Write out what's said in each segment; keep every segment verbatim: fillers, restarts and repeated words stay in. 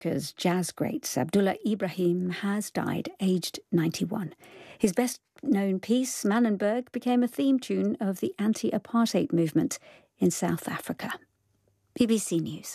Because jazz great Abdullah Ibrahim has died, aged ninety-one. His best-known piece, Manenberg, became a theme tune of the anti-apartheid movement in South Africa. B B C News.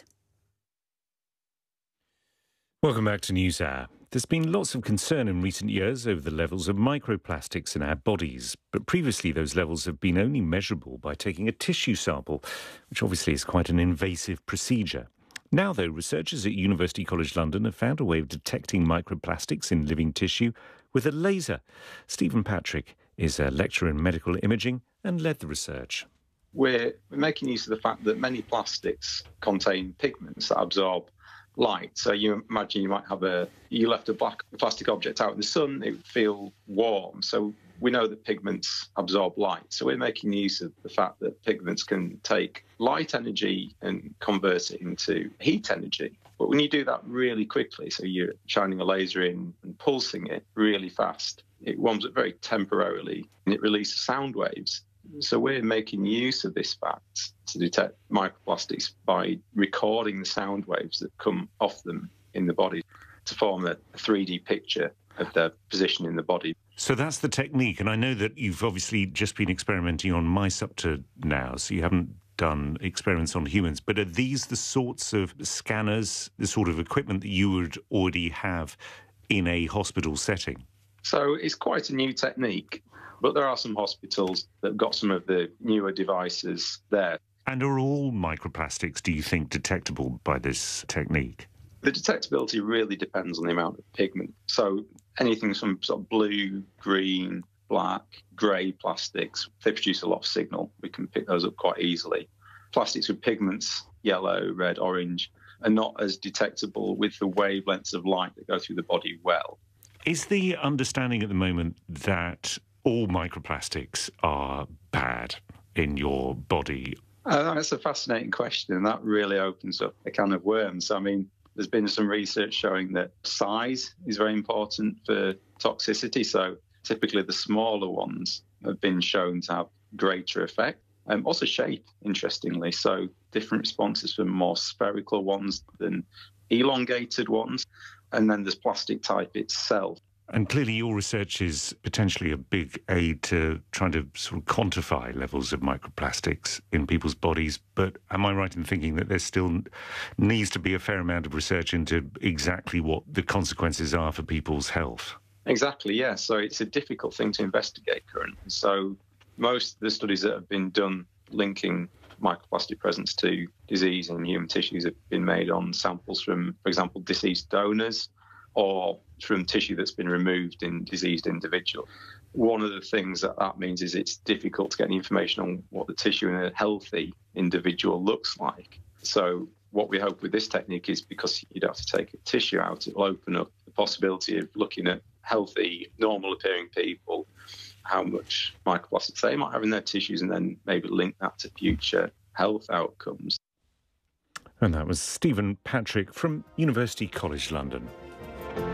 Welcome back to NewsHour. There's been lots of concern in recent years over the levels of microplastics in our bodies, but previously those levels have been only measurable by taking a tissue sample, which obviously is quite an invasive procedure. Now, though, researchers at University College London have found a way of detecting microplastics in living tissue with a laser. Stephen Patrick is a lecturer in medical imaging and led the research. We're making use of the fact that many plastics contain pigments that absorb light. So you imagine you might have a, you left a black plastic object out in the sun, it would feel warm. So we know that pigments absorb light. So we're making use of the fact that pigments can take light energy and convert it into heat energy. But when you do that really quickly, so you're shining a laser in and pulsing it really fast, it warms up very temporarily and it releases sound waves. So we're making use of this fact to detect microplastics by recording the sound waves that come off them in the body to form a three D picture of their position in the body. So that's the technique, and I know that you've obviously just been experimenting on mice up to now, so you haven't done experiments on humans, but are these the sorts of scanners, the sort of equipment that you would already have in a hospital setting? So it's quite a new technique, but there are some hospitals that have got some of the newer devices there. And are all microplastics, do you think, detectable by this technique? The detectability really depends on the amount of pigment. So anything from sort of blue, green, black, grey plastics, they produce a lot of signal. We can pick those up quite easily. Plastics with pigments, yellow, red, orange, are not as detectable with the wavelengths of light that go through the body well. Is the understanding at the moment that all microplastics are bad in your body? Uh, that's a fascinating question, and that really opens up a can of worms. I mean, there's been some research showing that size is very important for toxicity. So typically the smaller ones have been shown to have greater effect. Um, also shape, interestingly. So different responses for more spherical ones than elongated ones. And then there's plastic type itself. And clearly your research is potentially a big aid to trying to sort of quantify levels of microplastics in people's bodies. But am I right in thinking that there still needs to be a fair amount of research into exactly what the consequences are for people's health? Exactly, yeah. So it's a difficult thing to investigate currently. So most of the studies that have been done linking microplastic presence to disease in human tissues have been made on samples from, for example, deceased donors or from tissue that's been removed in diseased individuals. One of the things that that means is it's difficult to get any information on what the tissue in a healthy individual looks like. So what we hope with this technique is, because you don't have to take a tissue out, it will open up the possibility of looking at healthy, normal-appearing people, how much microplastics they might have in their tissues, and then maybe link that to future health outcomes. And that was Stephen Patrick from University College London.